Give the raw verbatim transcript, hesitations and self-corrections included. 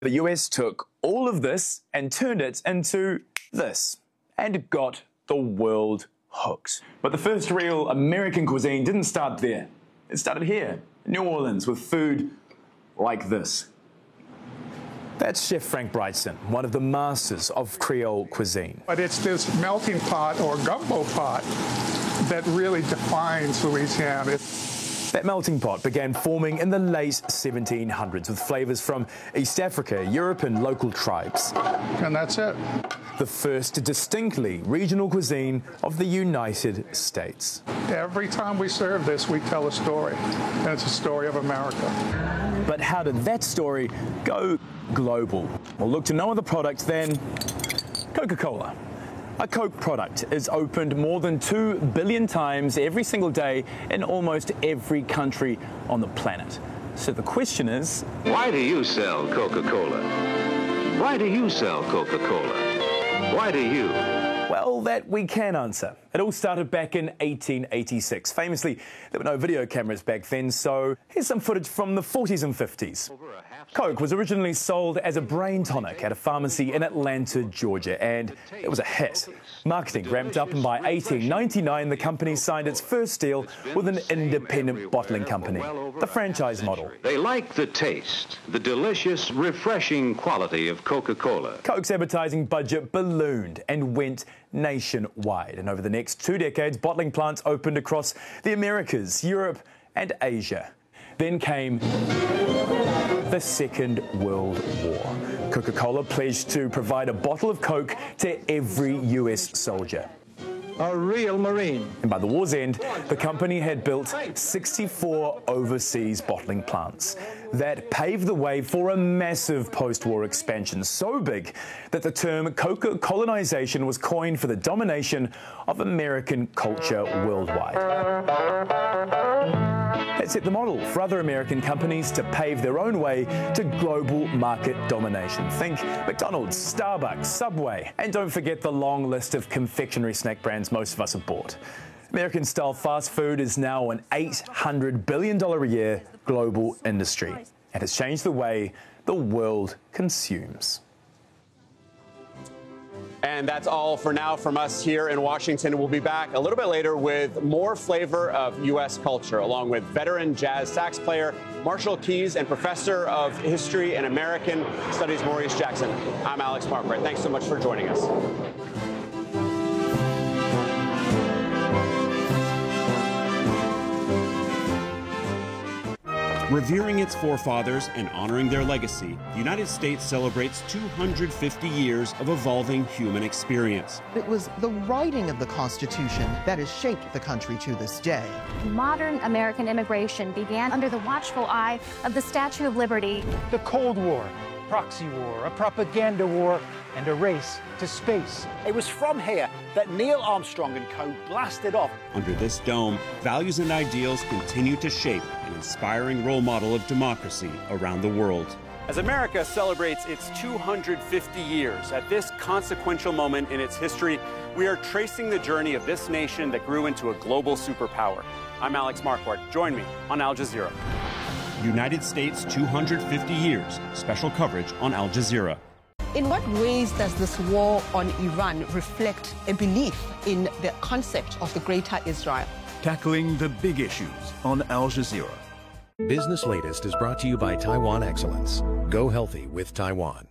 The U S took all of this and turned it into this, and got the world hooked. But the first real American cuisine didn't start there. It started here, in New Orleans, with food like this. That's Chef Frank Brigtsen, one of the masters of Creole cuisine. But it's this melting pot or gumbo pot that really defines Louisiana. That melting pot began forming in the late seventeen hundreds with flavors from East Africa, Europe, and local tribes. And that's it. The first distinctly regional cuisine of the United States. Every time we serve this, we tell a story, and it's a story of America. But how did that story go global? Well, look to no other product than Coca-Cola. A Coke product is opened more than two billion times every single day in almost every country on the planet. So the question is, why do you sell Coca-Cola? Why do you sell Coca-Cola? Why do you? Well, that we can answer. It all started back in eighteen eighty-six. Famously, there were no video cameras back then, so here's some footage from the forties and fifties. Coke was originally sold as a brain tonic at a pharmacy in Atlanta, Georgia, and it was a hit. Marketing ramped up, and by eighteen ninety-nine, the company signed its first deal with an independent bottling company, the franchise model. They like the taste, the delicious, refreshing quality of Coca-Cola. Coke's advertising budget ballooned and went nationwide, and over the next two decades, bottling plants opened across the Americas, Europe, and Asia. Then came the Second World War. Coca-Cola pledged to provide a bottle of Coke to every U S soldier. A real Marine. And by the war's end, the company had built sixty-four overseas bottling plants. That paved the way for a massive post-war expansion, so big that the term Coca colonization was coined for the domination of American culture worldwide. That set the model for other American companies to pave their own way to global market domination. Think McDonald's, Starbucks, Subway, and don't forget the long list of confectionery snack brands most of us have bought. American-style fast food is now an eight hundred billion dollars a year global industry, and has changed the way the world consumes. And that's all for now from us here in Washington. We'll be back a little bit later with more flavor of U S culture, along with veteran jazz sax player Marshall Keys and professor of history and American studies Maurice Jackson. I'm Alex Marquardt. Thanks so much for joining us. Revering its forefathers and honoring their legacy, the United States celebrates two hundred fifty years of evolving human experience. It was the writing of the Constitution that has shaped the country to this day. Modern American immigration began under the watchful eye of the Statue of Liberty. The Cold War, proxy war, a propaganda war, and a race to space. It was from here that Neil Armstrong and co blasted off. Under this dome, values and ideals continue to shape an inspiring role model of democracy around the world. As America celebrates its two hundred fifty years, at this consequential moment in its history, we are tracing the journey of this nation that grew into a global superpower. I'm Alex Marquardt. Join me on Al Jazeera. United States two hundred fifty years, special coverage on Al Jazeera. In what ways does this war on Iran reflect a belief in the concept of the Greater Israel? Tackling the big issues on Al Jazeera. Business Latest is brought to you by Taiwan Excellence. Go healthy with Taiwan.